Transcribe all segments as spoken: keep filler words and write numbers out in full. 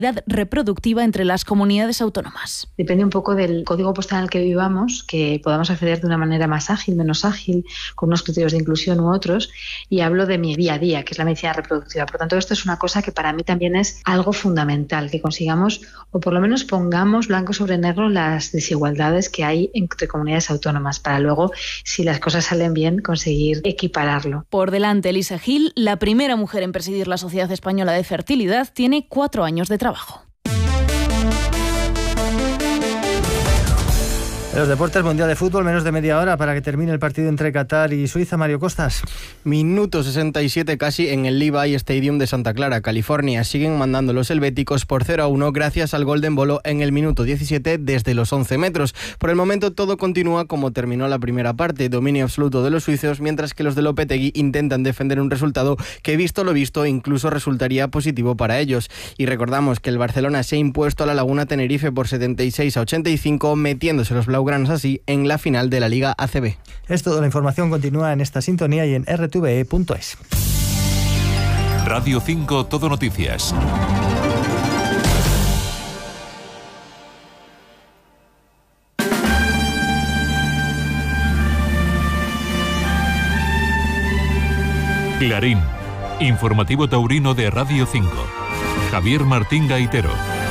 reproductiva entre las comunidades autónomas. Depende un poco del código postal en el que vivamos, que podamos acceder de una manera más ágil, menos ágil, con unos criterios de inclusión u otros, y hablo de mi día a día, que es la medicina reproductiva. Por lo tanto, esto es una cosa que para mí también es algo fundamental, que consigamos, o por lo menos pongamos blanco sobre negro las desigualdades que hay entre comunidades autónomas, para luego, si las cosas salen bien, conseguir equipararlo. Por delante, Elisa Gil, la primera mujer en presidir la Sociedad Española de Fertilidad, tiene cuatro años de trabajo. En los deportes, Mundial de Fútbol, menos de media hora para que termine el partido entre Qatar y Suiza. Mario Costas. Minuto sesenta y siete casi en el Levi Stadium de Santa Clara, California. Siguen mandando los helvéticos por cero a uno gracias al gol de Embolo en el minuto diecisiete desde los once metros. Por el momento todo continúa como terminó la primera parte, dominio absoluto de los suizos, mientras que los de Lopetegui intentan defender un resultado que, visto lo visto, incluso resultaría positivo para ellos. Y recordamos que el Barcelona se ha impuesto a la Laguna Tenerife por setenta y seis a ochenta y cinco, metiéndose los blaugranas así en la final de la Liga A C B. Es todo, la información continúa en esta sintonía y en r t v e punto es. Radio cinco Todo Noticias. Clarín, informativo taurino de Radio cinco. Javier Martín Gaitero.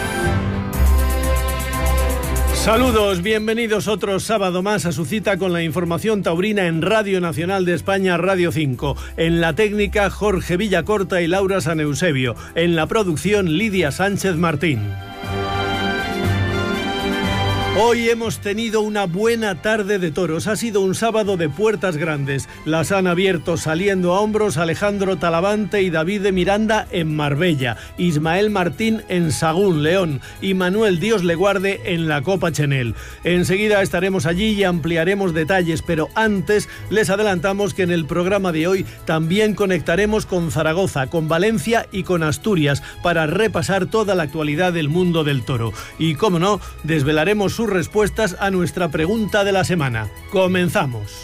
Saludos, bienvenidos otro sábado más a su cita con la información taurina en Radio Nacional de España, Radio cinco. En la técnica, Jorge Villacorta y Laura San Eusebio. En la producción, Lidia Sánchez Martín. Hoy hemos tenido una buena tarde de toros. Ha sido un sábado de puertas grandes. Las han abierto saliendo a hombros Alejandro Talavante y David de Miranda en Marbella, Ismael Martín en Sagún, León, y Manuel Dios le guarde en la Copa Chenel. Enseguida estaremos allí y ampliaremos detalles, pero antes les adelantamos que en el programa de hoy también conectaremos con Zaragoza, con Valencia y con Asturias para repasar toda la actualidad del mundo del toro. Y, cómo no, desvelaremos sus respuestas a nuestra pregunta de la semana. Comenzamos.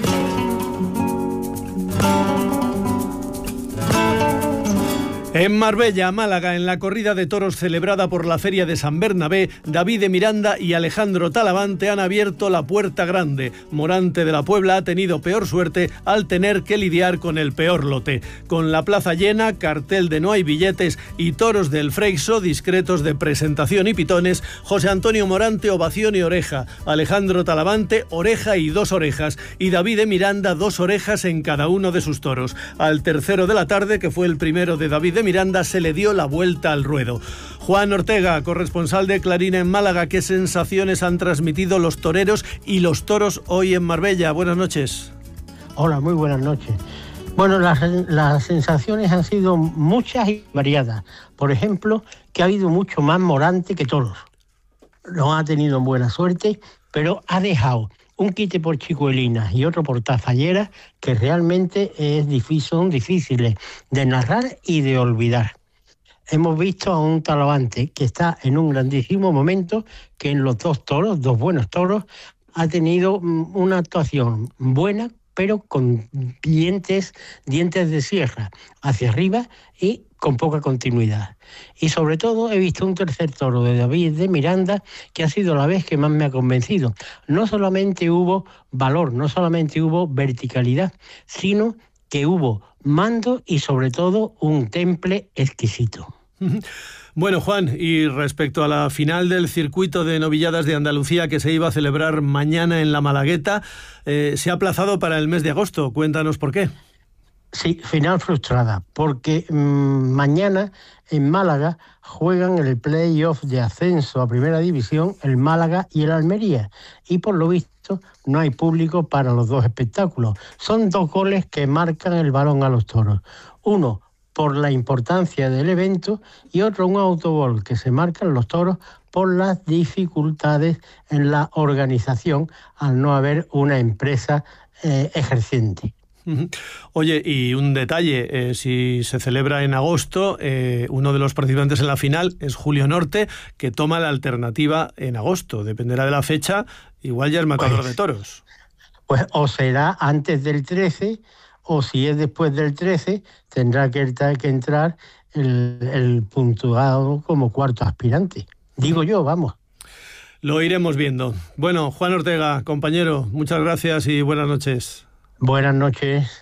En Marbella, Málaga, en la corrida de toros celebrada por la Feria de San Bernabé, David de Miranda y Alejandro Talavante han abierto la puerta grande. Morante de la Puebla ha tenido peor suerte al tener que lidiar con el peor lote. Con la plaza llena, cartel de no hay billetes y toros del Freixo, discretos de presentación y pitones, José Antonio Morante, ovación y oreja. Alejandro Talavante, oreja y dos orejas. Y David de Miranda, dos orejas en cada uno de sus toros. Al tercero de la tarde, que fue el primero de David de Miranda, se le dio la vuelta al ruedo. Juan Ortega, corresponsal de Clarín en Málaga, ¿qué sensaciones han transmitido los toreros y los toros hoy en Marbella? Buenas noches. Hola, muy buenas noches. Bueno, las, las sensaciones han sido muchas y variadas. Por ejemplo, que ha habido mucho más Morante que toros. No ha tenido buena suerte, pero ha dejado un quite por chicuelinas y otro por tafalleras que realmente es difícil, son difíciles de narrar y de olvidar. Hemos visto a un Talavante que está en un grandísimo momento, que en los dos toros, dos buenos toros, ha tenido una actuación buena, pero con dientes, dientes de sierra hacia arriba y con poca continuidad. Y sobre todo he visto un tercer toro de David de Miranda que ha sido la vez que más me ha convencido. No solamente hubo valor, no solamente hubo verticalidad, sino que hubo mando y sobre todo un temple exquisito. Bueno, Juan, y respecto a la final del circuito de novilladas de Andalucía que se iba a celebrar mañana en la Malagueta, eh, se ha aplazado para el mes de agosto. Cuéntanos por qué. Sí, final frustrada, porque mmm, mañana en Málaga juegan el play-off de ascenso a Primera División el Málaga y el Almería, y por lo visto no hay público para los dos espectáculos. Son dos goles que marcan el balón a los toros. Uno por la importancia del evento y otro un autogol que se marcan los toros por las dificultades en la organización al no haber una empresa eh, ejerciente. Oye, y un detalle, eh, si se celebra en agosto, eh, uno de los participantes en la final es Julio Norte, que toma la alternativa en agosto. Dependerá de la fecha, igual ya es matador pues, de toros. Pues o será antes del trece, o si es después del trece, tendrá que, que entrar el, el puntuado como cuarto aspirante. Digo yo, vamos. Lo iremos viendo. Bueno, Juan Ortega, compañero, muchas gracias y buenas noches. Buenas noches.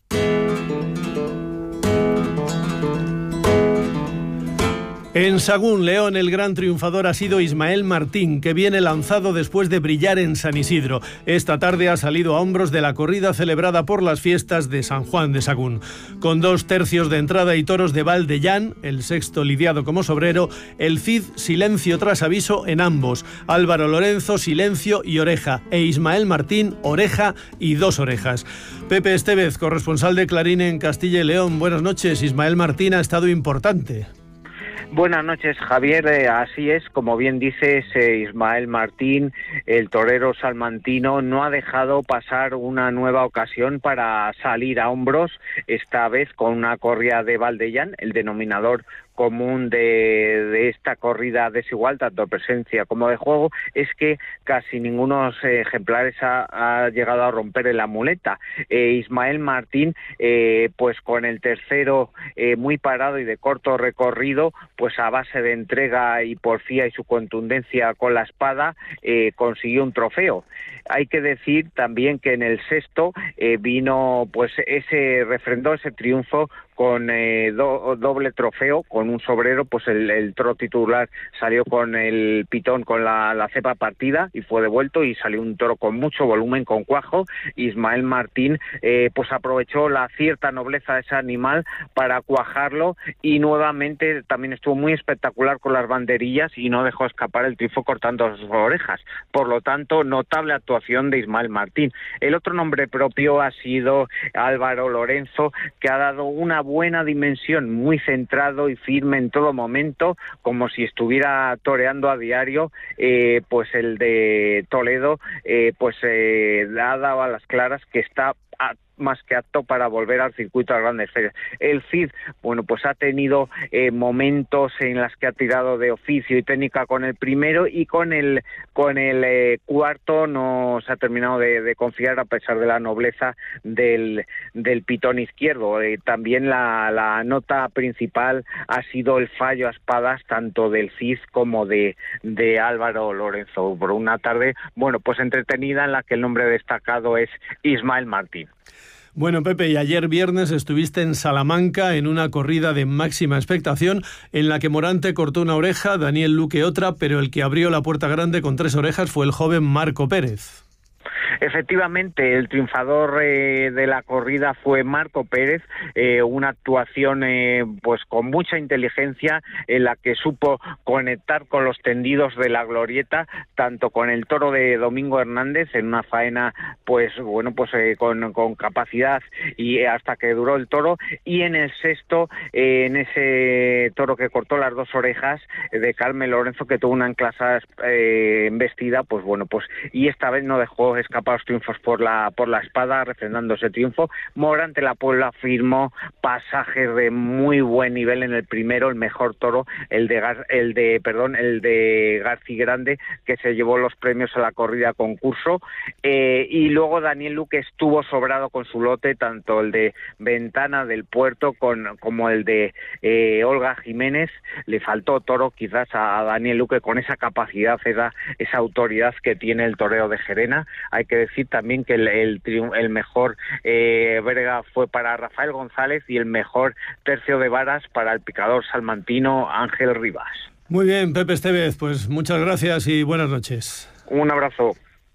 En Sagún, León, el gran triunfador ha sido Ismael Martín, que viene lanzado después de brillar en San Isidro. Esta tarde ha salido a hombros de la corrida celebrada por las fiestas de San Juan de Sagún. Con dos tercios de entrada y toros de Valdellán, el sexto lidiado como sobrero, el Cid silencio tras aviso en ambos. Álvaro Lorenzo, silencio y oreja, e Ismael Martín, oreja y dos orejas. Pepe Estevez, corresponsal de Clarín en Castilla y León. Buenas noches. Ismael Martín ha estado importante. Buenas noches, Javier. Eh, así es, como bien dices, eh, Ismael Martín, el torero salmantino, no ha dejado pasar una nueva ocasión para salir a hombros, esta vez con una corrida de Valdellán, el denominador común de, de esta corrida desigual, tanto de presencia como de juego, es que casi ninguno de ejemplares ha, ha llegado a romper la muleta. Eh, Ismael Martín, eh, pues con el tercero eh, muy parado y de corto recorrido, pues a base de entrega y porfía y su contundencia con la espada, eh, consiguió un trofeo. Hay que decir también que en el sexto eh, vino pues ese refrendó ese triunfo con eh, do, doble trofeo, con un sobrero, pues el, el toro titular salió con el pitón con la, la cepa partida y fue devuelto, y salió un toro con mucho volumen, con cuajo. Ismael Martín eh, pues aprovechó la cierta nobleza de ese animal para cuajarlo, y nuevamente también estuvo muy espectacular con las banderillas y no dejó escapar el triunfo cortando sus orejas. Por lo tanto, notable actuación de Ismael Martín. El otro nombre propio ha sido Álvaro Lorenzo, que ha dado una buena dimensión, muy centrado y firme en todo momento, como si estuviera toreando a diario. Eh, pues el de Toledo eh, pues eh, ha dado a las claras que está a más que apto para volver al circuito de las grandes ferias. El Cid, bueno, pues ha tenido eh, momentos en las que ha tirado de oficio y técnica con el primero, y con el con el eh, cuarto no se ha terminado de, de confiar, a pesar de la nobleza del, del pitón izquierdo. Eh, también la, la nota principal ha sido el fallo a espadas tanto del Cid como de, de Álvaro Lorenzo, por una tarde, bueno, pues entretenida, en la que el nombre destacado es Ismael Martín. Bueno, Pepe, y ayer viernes estuviste en Salamanca en una corrida de máxima expectación en la que Morante cortó una oreja, Daniel Luque otra, pero el que abrió la puerta grande con tres orejas fue el joven Marco Pérez. Efectivamente, el triunfador eh, de la corrida fue Marco Pérez, eh, una actuación eh, pues con mucha inteligencia, en la que supo conectar con los tendidos de la glorieta, tanto con el toro de Domingo Hernández, en una faena pues bueno pues eh, con, con capacidad, y eh, hasta que duró el toro, y en el sexto, eh, en ese toro que cortó las dos orejas, eh, de Carmen Lorenzo, que tuvo una enclasada eh, embestida, pues bueno, pues y esta vez no dejó escapar los triunfos por la por la espada, refrendando ese triunfo. Morante la Puebla firmó pasajes de muy buen nivel en el primero, el mejor toro, el de Gar, el de perdón, el de Garci Grande, que se llevó los premios a la corrida concurso, eh, y luego Daniel Luque estuvo sobrado con su lote, tanto el de Ventana del Puerto con, como el de eh, Olga Jiménez. Le faltó toro quizás a, a Daniel Luque con esa capacidad, esa, esa autoridad que tiene el toreo de Gerena. Hay que decir también que el, el, el mejor eh, verga fue para Rafael González, y el mejor tercio de varas para el picador salmantino Ángel Rivas. Muy bien, Pepe Estevez, pues muchas gracias y buenas noches. Un abrazo.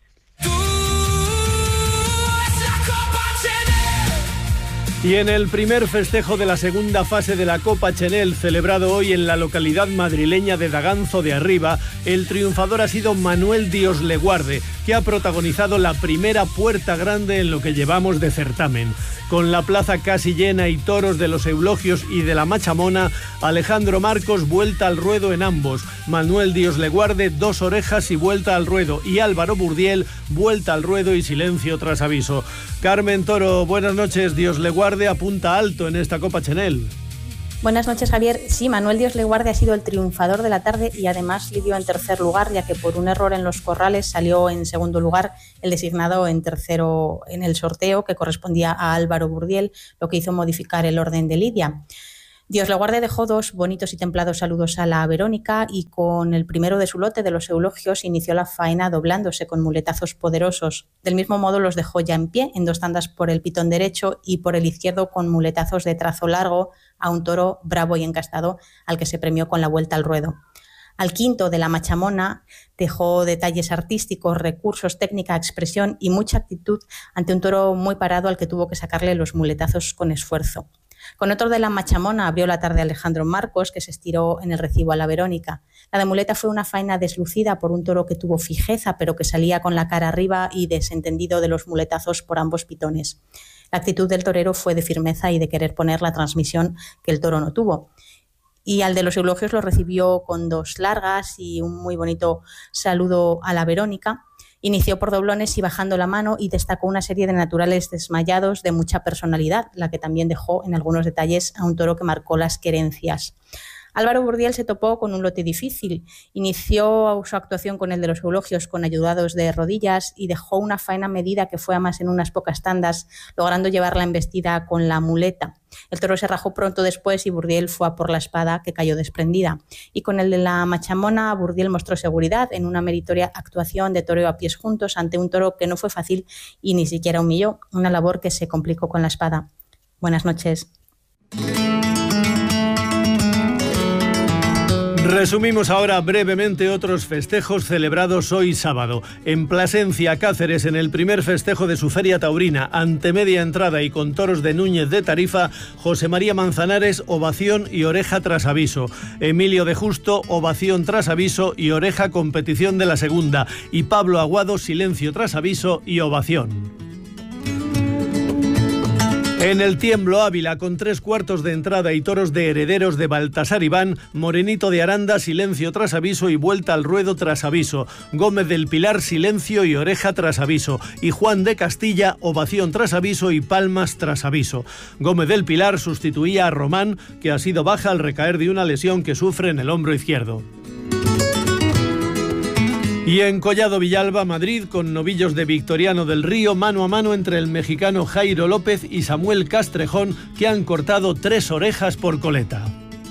Y en el primer festejo de la segunda fase de la Copa Chenel, celebrado hoy en la localidad madrileña de Daganzo de Arriba, el triunfador ha sido Manuel Dios le guarde, que ha protagonizado la primera puerta grande en lo que llevamos de certamen. Con la plaza casi llena y toros de los Eulogios y de la Machamona, Alejandro Marcos vuelta al ruedo en ambos, Manuel Dios le guarde dos orejas y vuelta al ruedo, y Álvaro Burdiel vuelta al ruedo y silencio tras aviso. Carmen Toro, buenas noches. Dios le guarde apunta alto en esta Copa Chenel. Buenas noches, Javier. Sí, Manuel Dios le guarde ha sido el triunfador de la tarde, y además lidió en tercer lugar, ya que por un error en los corrales salió en segundo lugar el designado en tercero en el sorteo, que correspondía a Álvaro Burdiel, lo que hizo modificar el orden de lidia. Dios le guarde dejó dos bonitos y templados saludos a la Verónica y con el primero de su lote de los eulogios inició la faena doblándose con muletazos poderosos. Del mismo modo los dejó ya en pie, en dos tandas por el pitón derecho y por el izquierdo con muletazos de trazo largo a un toro bravo y encastado al que se premió con la vuelta al ruedo. Al quinto de la Machamona dejó detalles artísticos, recursos, técnica, expresión y mucha actitud ante un toro muy parado al que tuvo que sacarle los muletazos con esfuerzo. Con otro de la Machamona abrió la tarde Alejandro Marcos, que se estiró en el recibo a la Verónica. La de muleta fue una faena deslucida por un toro que tuvo fijeza, pero que salía con la cara arriba y desentendido de los muletazos por ambos pitones. La actitud del torero fue de firmeza y de querer poner la transmisión que el toro no tuvo. Y al de los eulogios lo recibió con dos largas y un muy bonito saludo a la Verónica. Inició por doblones y bajando la mano y destacó una serie de naturales desmayados de mucha personalidad, la que también dejó en algunos detalles a un toro que marcó las querencias. Álvaro Burdiel se topó con un lote difícil. Inició su actuación con el de los eulogios con ayudados de rodillas y dejó una faena medida que fue a más en unas pocas tandas, logrando llevar la embestida con la muleta. El toro se rajó pronto después y Burdiel fue a por la espada, que cayó desprendida. Y con el de la Machamona, Burdiel mostró seguridad en una meritoria actuación de toreo a pies juntos ante un toro que no fue fácil y ni siquiera humilló, una labor que se complicó con la espada. Buenas noches. Resumimos ahora brevemente otros festejos celebrados hoy sábado. En Plasencia, Cáceres, en el primer festejo de su feria taurina, ante media entrada y con toros de Núñez de Tarifa, José María Manzanares, ovación y oreja tras aviso. Emilio de Justo, ovación tras aviso y oreja competición de la segunda. Y Pablo Aguado, silencio tras aviso y ovación. En el Tiemblo Ávila, con tres cuartos de entrada y toros de herederos de Baltasar Iván, Morenito de Aranda, silencio tras aviso y vuelta al ruedo tras aviso. Gómez del Pilar, silencio y oreja tras aviso. Y Juan de Castilla, ovación tras aviso y palmas tras aviso. Gómez del Pilar sustituía a Román, que ha sido baja al recaer de una lesión que sufre en el hombro izquierdo. Y en Collado Villalba, Madrid, con novillos de Victoriano del Río, mano a mano entre el mexicano Jairo López y Samuel Castrejón, que han cortado tres orejas por coleta.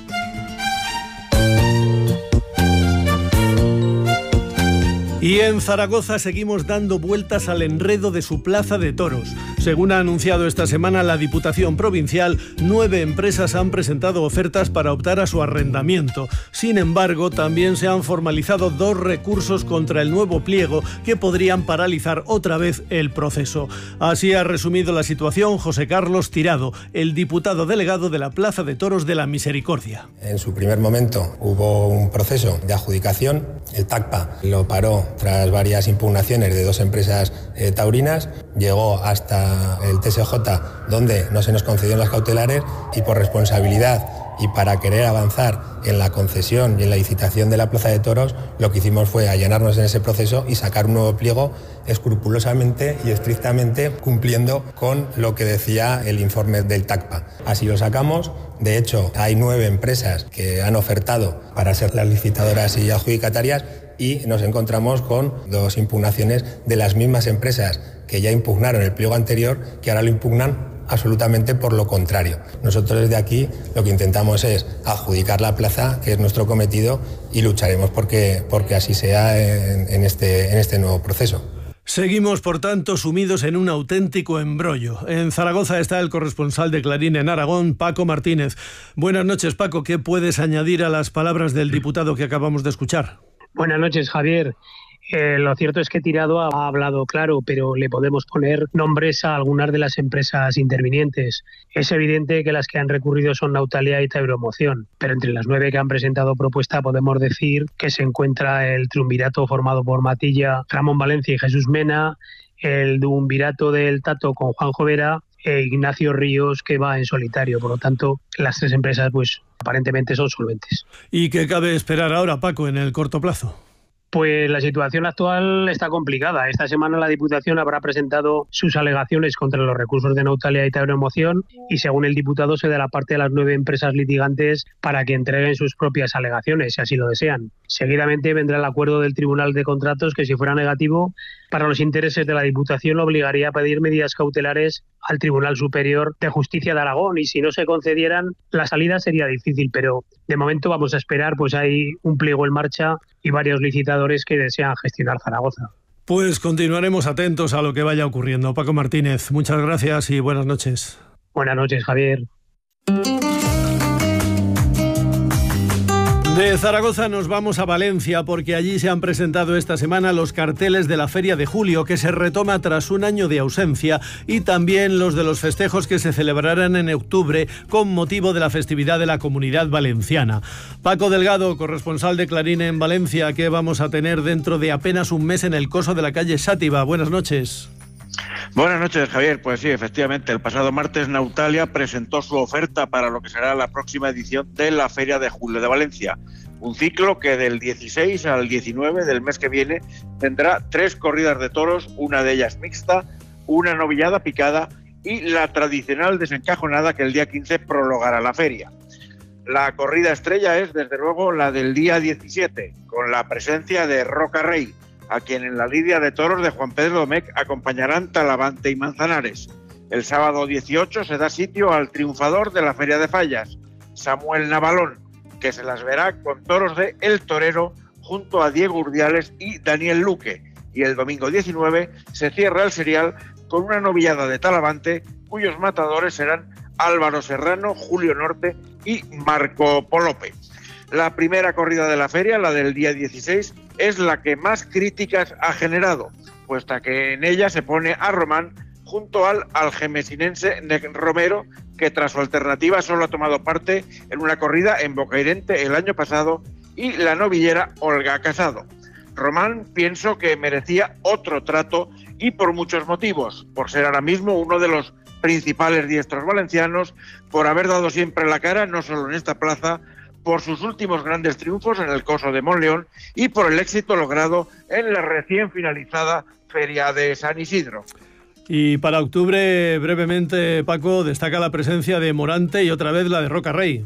Y en Zaragoza seguimos dando vueltas al enredo de su plaza de toros. Según ha anunciado esta semana la Diputación Provincial, nueve empresas han presentado ofertas para optar a su arrendamiento. Sin embargo, también se han formalizado dos recursos contra el nuevo pliego que podrían paralizar otra vez el proceso. Así ha resumido la situación José Carlos Tirado, el diputado delegado de la Plaza de Toros de la Misericordia. En su primer momento hubo un proceso de adjudicación. El TACPA lo paró tras varias impugnaciones de dos empresas eh, taurinas. Llegó hasta el T S J, donde no se nos concedieron las cautelares, y por responsabilidad y para querer avanzar en la concesión y en la licitación de la Plaza de Toros, lo que hicimos fue allanarnos en ese proceso y sacar un nuevo pliego escrupulosamente y estrictamente cumpliendo con lo que decía el informe del TACPA. Así lo sacamos. De hecho, hay nueve empresas que han ofertado para ser las licitadoras y adjudicatarias, y nos encontramos con dos impugnaciones de las mismas empresas que ya impugnaron el pliego anterior, que ahora lo impugnan absolutamente por lo contrario. Nosotros desde aquí lo que intentamos es adjudicar la plaza, que es nuestro cometido, y lucharemos porque, porque así sea en, en, este, en este nuevo proceso. Seguimos, por tanto, sumidos en un auténtico embrollo. En Zaragoza está el corresponsal de Clarín en Aragón, Paco Martínez. Buenas noches, Paco. ¿Qué puedes añadir a las palabras del diputado que acabamos de escuchar? Buenas noches, Javier. Eh, lo cierto es que Tirado ha hablado claro, pero le podemos poner nombres a algunas de las empresas intervinientes. Es evidente que las que han recurrido son Nautalia y Tauromoción, pero entre las nueve que han presentado propuesta podemos decir que se encuentra el triunvirato formado por Matilla, Ramón Valencia y Jesús Mena, el duumvirato del Tato con Juanjo Vera e Ignacio Ríos, que va en solitario. Por lo tanto, las tres empresas pues aparentemente son solventes. ¿Y qué cabe esperar ahora, Paco, en el corto plazo? Pues la situación actual está complicada. Esta semana la Diputación habrá presentado sus alegaciones contra los recursos de Nautalia y Tauromoción, y según el diputado se da la parte de las nueve empresas litigantes para que entreguen sus propias alegaciones, si así lo desean. Seguidamente vendrá el acuerdo del Tribunal de Contratos, que si fuera negativo para los intereses de la Diputación, lo obligaría a pedir medidas cautelares al Tribunal Superior de Justicia de Aragón, y si no se concedieran, la salida sería difícil, pero de momento vamos a esperar, pues hay un pliego en marcha y varios licitadores que desean gestionar Zaragoza. Pues continuaremos atentos a lo que vaya ocurriendo. Paco Martínez, muchas gracias y buenas noches. Buenas noches, Javier. De Zaragoza nos vamos a Valencia, porque allí se han presentado esta semana los carteles de la Feria de Julio, que se retoma tras un año de ausencia, y también los de los festejos que se celebrarán en octubre con motivo de la festividad de la Comunidad Valenciana. Paco Delgado, corresponsal de Clarín en Valencia, ¿qué vamos a tener dentro de apenas un mes en el coso de la calle Xàtiva? Buenas noches. Buenas noches, Javier. Pues sí, efectivamente, el pasado martes Nautalia presentó su oferta para lo que será la próxima edición de la Feria de Julio de Valencia. Un ciclo que del dieciséis al diecinueve del mes que viene tendrá tres corridas de toros, una de ellas mixta, una novillada picada y la tradicional desencajonada que el día quince prologará la feria. La corrida estrella es, desde luego, la del día diecisiete, con la presencia de Roca Rey, a quien en la lidia de toros de Juan Pedro Domecq acompañarán Talavante y Manzanares. El sábado dieciocho se da sitio al triunfador de la Feria de Fallas, Samuel Navalón, que se las verá con toros de El Torero junto a Diego Urdiales y Daniel Luque. Y el domingo diecinueve se cierra el serial con una novillada de Talavante, cuyos matadores serán Álvaro Serrano, Julio Norte y Marco Polope. La primera corrida de la feria, la del día dieciséis, es la que más críticas ha generado, puesto que en ella se pone a Román junto al algemesinense Romero, que tras su alternativa solo ha tomado parte en una corrida en Bocairente el año pasado, y la novillera Olga Casado. Román pienso que merecía otro trato, y por muchos motivos, por ser ahora mismo uno de los principales diestros valencianos, por haber dado siempre la cara, no solo en esta plaza, por sus últimos grandes triunfos en el coso de Monleón y por el éxito logrado en la recién finalizada Feria de San Isidro. Y para octubre, brevemente, Paco, destaca la presencia de Morante y otra vez la de Roca Rey.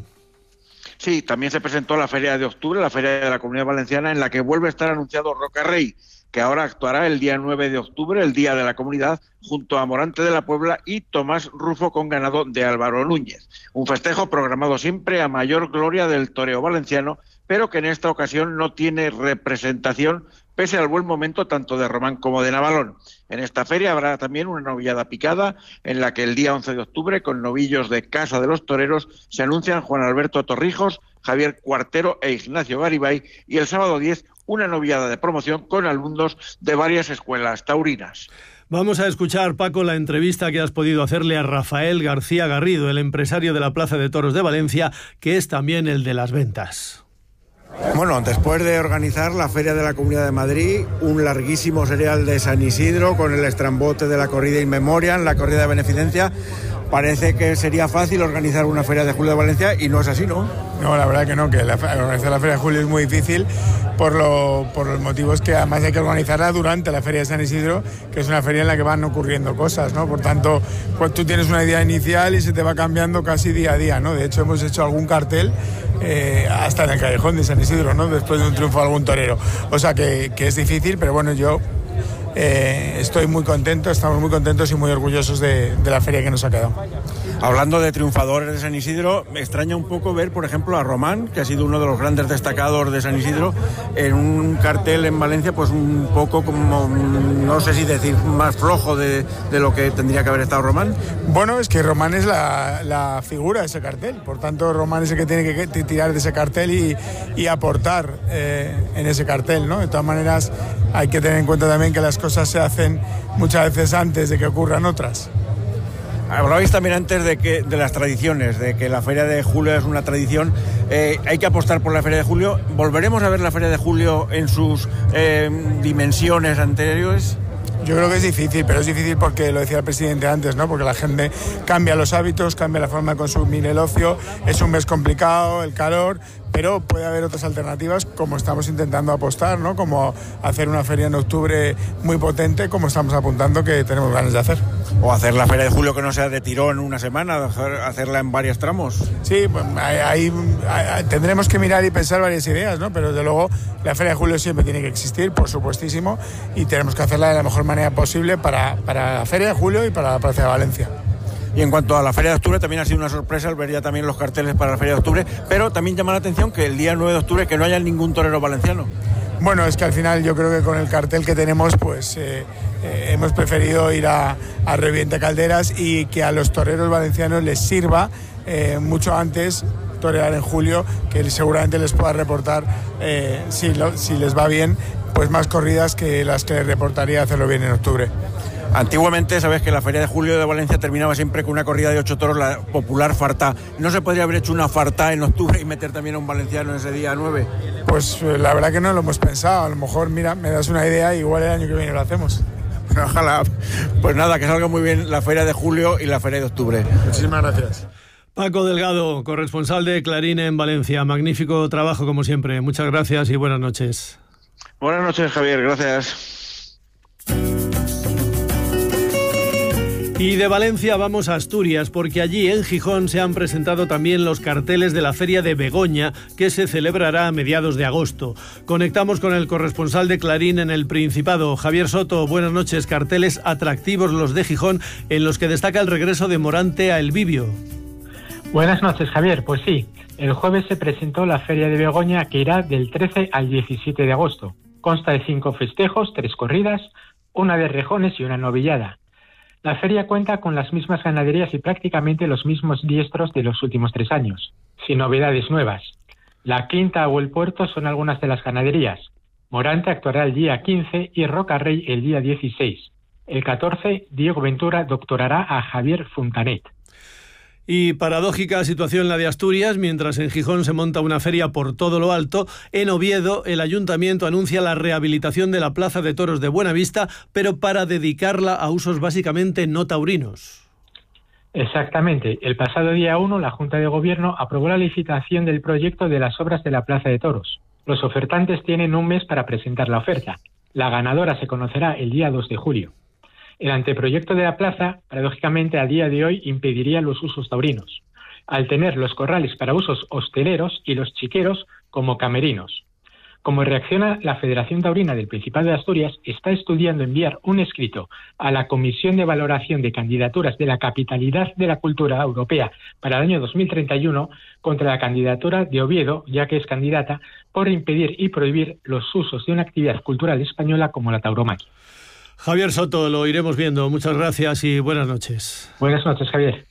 Sí, también se presentó la Feria de octubre, la Feria de la Comunidad Valenciana, en la que vuelve a estar anunciado Roca Rey, que ahora actuará el día nueve de octubre, el Día de la Comunidad, junto a Morante de la Puebla y Tomás Rufo con ganado de Álvaro Núñez. Un festejo programado siempre a mayor gloria del toreo valenciano, pero que en esta ocasión no tiene representación, pese al buen momento tanto de Román como de Navalón. En esta feria habrá también una novillada picada, en la que el día once de octubre, con novillos de Casa de los Toreros, se anuncian Juan Alberto Torrijos, Javier Cuartero e Ignacio Garibay, y el sábado diez, una novillada de promoción con alumnos de varias escuelas taurinas. Vamos a escuchar, Paco, la entrevista que has podido hacerle a Rafael García Garrido, el empresario de la Plaza de Toros de Valencia, que es también el de las ventas. Bueno, después de organizar la Feria de la Comunidad de Madrid, un larguísimo serial de San Isidro con el estrambote de la corrida in memoriam, la corrida de beneficencia, parece que sería fácil organizar una Feria de Julio de Valencia y no es así, ¿no? No, la verdad que no, que la, organizar la Feria de Julio es muy difícil por, lo, por los motivos que además hay que organizarla durante la Feria de San Isidro, que es una feria en la que van ocurriendo cosas, ¿no? Por tanto, pues tú tienes una idea inicial y se te va cambiando casi día a día, ¿no? De hecho, hemos hecho algún cartel eh, hasta en el callejón de San Isidro, ¿no? Después de un triunfo de algún torero. O sea que, que es difícil, pero bueno, yo eh, estoy muy contento, estamos muy contentos y muy orgullosos de, de la feria que nos ha quedado. Hablando de triunfadores de San Isidro, me extraña un poco ver, por ejemplo, a Román, que ha sido uno de los grandes destacados de San Isidro, en un cartel en Valencia, pues un poco como, no sé si decir, más flojo de, de lo que tendría que haber estado Román. Bueno, es que Román es la, la figura de ese cartel, por tanto Román es el que tiene que tirar de ese cartel y, y aportar eh, en ese cartel, ¿no? De todas maneras, hay que tener en cuenta también que las cosas se hacen muchas veces antes de que ocurran otras. Hablabais también antes de que de las tradiciones, de que la Feria de Julio es una tradición. Eh, hay que apostar por la Feria de Julio. ¿Volveremos a ver la Feria de Julio en sus eh, dimensiones anteriores? Yo creo que es difícil, pero es difícil porque lo decía el presidente antes, ¿no? Porque la gente cambia los hábitos, cambia la forma de consumir el ocio, es un mes complicado, el calor, pero puede haber otras alternativas como estamos intentando apostar, ¿no? Como hacer una feria en octubre muy potente, como estamos apuntando que tenemos ganas de hacer. O hacer la feria de julio que no sea de tirón una semana, hacerla en varios tramos. Sí, pues ahí, ahí tendremos que mirar y pensar varias ideas, ¿no? Pero desde luego la feria de julio siempre tiene que existir, por supuestísimo, y tenemos que hacerla de la mejor manera posible para, para la feria de julio y para la Plaza de Valencia. Y en cuanto a la Feria de Octubre, también ha sido una sorpresa el ver ya también los carteles para la Feria de Octubre, pero también llama la atención que el día nueve de octubre que no haya ningún torero valenciano. Bueno, es que al final yo creo que con el cartel que tenemos, pues eh, eh, hemos preferido ir a, a Revienta Calderas y que a los toreros valencianos les sirva eh, mucho antes torear en julio, que seguramente les pueda reportar, eh, si, lo, si les va bien, pues más corridas que las que les reportaría hacerlo bien en octubre. Antiguamente, sabes que la Feria de Julio de Valencia terminaba siempre con una corrida de ocho toros, la popular fartá. ¿No se podría haber hecho una fartá en octubre y meter también a un valenciano ese día nueve? Pues la verdad que no lo hemos pensado. A lo mejor, mira, me das una idea y igual el año que viene lo hacemos. Ojalá. Pues nada, que salga muy bien la Feria de Julio y la Feria de Octubre. Muchísimas gracias. Paco Delgado, corresponsal de Clarín en Valencia. Magnífico trabajo como siempre. Muchas gracias y buenas noches. Buenas noches, Javier. Gracias. Y de Valencia vamos a Asturias, porque allí en Gijón se han presentado también los carteles de la Feria de Begoña, que se celebrará a mediados de agosto. Conectamos con el corresponsal de Clarín en el Principado, Javier Soto. Buenas noches. Carteles atractivos los de Gijón, en los que destaca el regreso de Morante a El Bibio. Buenas noches, Javier. Pues sí, el jueves se presentó la Feria de Begoña, que irá del trece al diecisiete de agosto. Consta de cinco festejos, tres corridas, una de rejones y una novillada. La feria cuenta con las mismas ganaderías y prácticamente los mismos diestros de los últimos tres años, sin novedades nuevas. La Quinta o el Puerto son algunas de las ganaderías. Morante actuará el día quince y Rocarrey el día dieciséis. El catorce, Diego Ventura doctorará a Javier Fontanet. Y paradójica situación la de Asturias, mientras en Gijón se monta una feria por todo lo alto, en Oviedo el ayuntamiento anuncia la rehabilitación de la Plaza de Toros de Buenavista, pero para dedicarla a usos básicamente no taurinos. Exactamente. El pasado día uno la Junta de Gobierno aprobó la licitación del proyecto de las obras de la Plaza de Toros. Los ofertantes tienen un mes para presentar la oferta. La ganadora se conocerá el día dos de julio. El anteproyecto de la plaza, paradójicamente, a día de hoy impediría los usos taurinos, al tener los corrales para usos hosteleros y los chiqueros como camerinos. Como reacciona, la Federación Taurina del Principado de Asturias está estudiando enviar un escrito a la Comisión de Valoración de Candidaturas de la Capitalidad de la Cultura Europea para el año dos mil treinta y uno contra la candidatura de Oviedo, ya que es candidata, por impedir y prohibir los usos de una actividad cultural española como la tauromaquia. Javier Soto, lo iremos viendo. Muchas gracias y buenas noches. Buenas noches, Javier.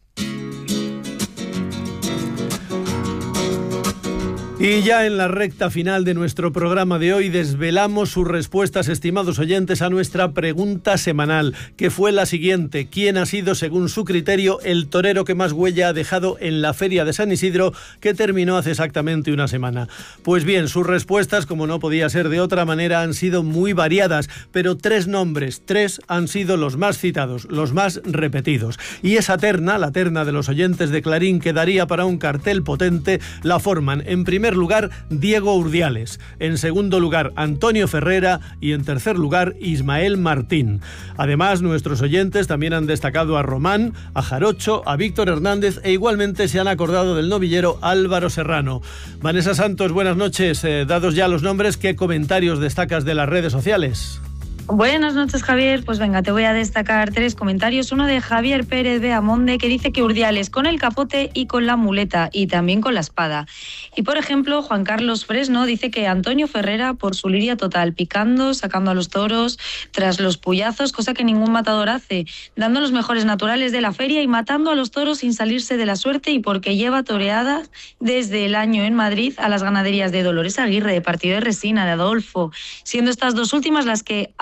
Y ya en la recta final de nuestro programa de hoy desvelamos sus respuestas, estimados oyentes, a nuestra pregunta semanal, que fue la siguiente: ¿quién ha sido, según su criterio, el torero que más huella ha dejado en la Feria de San Isidro, que terminó hace exactamente una semana? Pues bien, sus respuestas, como no podía ser de otra manera, han sido muy variadas, pero tres nombres, tres han sido los más citados, los más repetidos. Y esa terna, la terna de los oyentes de Clarín, que daría para un cartel potente, la forman en primer lugar Diego Urdiales, en segundo lugar Antonio Ferrera y en tercer lugar Ismael Martín. Además, nuestros oyentes también han destacado a Román, a Jarocho, a Víctor Hernández e igualmente se han acordado del novillero Álvaro Serrano. Vanessa Santos, buenas noches. Eh, dados ya los nombres, ¿qué comentarios destacas de las redes sociales? Buenas noches, Javier. Pues venga, te voy a destacar tres comentarios. Uno de Javier Pérez Beamonde, que dice que Urdiales con el capote y con la muleta y también con la espada. Y por ejemplo, Juan Carlos Fresno dice que Antonio Ferrera por su liria total, picando, sacando a los toros tras los puyazos, cosa que ningún matador hace, dando los mejores naturales de la feria y matando a los toros sin salirse de la suerte, y porque lleva toreadas desde el año en Madrid a las ganaderías de Dolores Aguirre, de Partido de Resina, de Adolfo, siendo estas dos últimas las que ha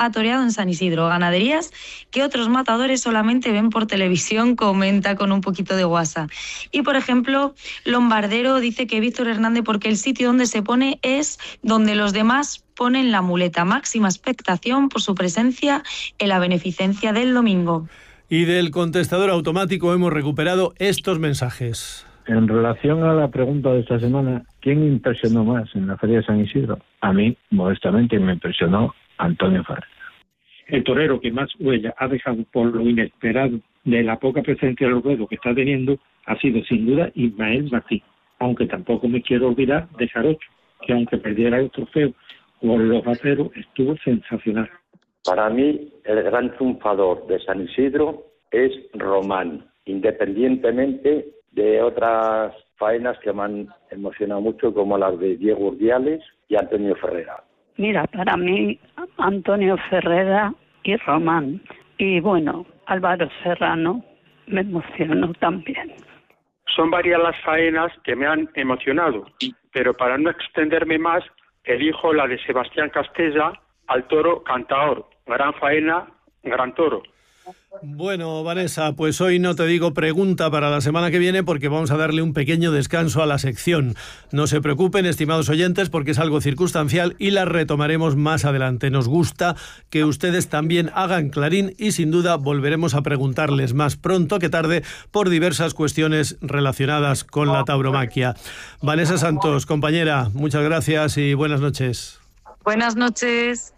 ha toreado en San Isidro. Ganaderías que otros matadores solamente ven por televisión, comenta con un poquito de guasa. Y, por ejemplo, Lombardero dice que Víctor Hernández porque el sitio donde se pone es donde los demás ponen la muleta. Máxima expectación por su presencia en la beneficencia del domingo. Y del contestador automático hemos recuperado estos mensajes. En relación a la pregunta de esta semana, ¿quién impresionó más en la Feria de San Isidro? A mí, modestamente, me impresionó Antonio Ferrer. El torero que más huella ha dejado por lo inesperado de la poca presencia del ruedo que está teniendo ha sido sin duda Ismael Martín, aunque tampoco me quiero olvidar de Jarocho, que aunque perdiera el trofeo por los aceros estuvo sensacional. Para mí el gran triunfador de San Isidro es Román, independientemente de otras faenas que me han emocionado mucho como las de Diego Urdiales y Antonio Ferrera. Mira, para mí Antonio Ferrera y Román. Y bueno, Álvaro Serrano me emocionó también. Son varias las faenas que me han emocionado, pero para no extenderme más, elijo la de Sebastián Castella al toro Cantaor. Gran faena, gran toro. Bueno, Vanessa, pues hoy no te digo pregunta para la semana que viene porque vamos a darle un pequeño descanso a la sección. No se preocupen, estimados oyentes, porque es algo circunstancial y la retomaremos más adelante. Nos gusta que ustedes también hagan Clarín y sin duda volveremos a preguntarles más pronto que tarde por diversas cuestiones relacionadas con la tauromaquia. Vanessa Santos, compañera, muchas gracias y buenas noches. Buenas noches.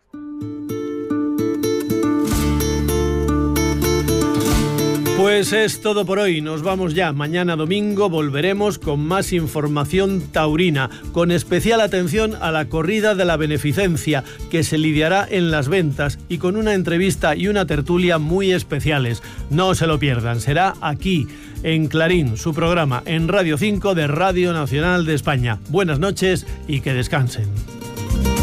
Pues es todo por hoy, nos vamos ya. Mañana domingo volveremos con más información taurina, con especial atención a la corrida de la beneficencia que se lidiará en Las Ventas y con una entrevista y una tertulia muy especiales. No se lo pierdan, será aquí en Clarín, su programa en Radio cinco de Radio Nacional de España. Buenas noches y que descansen.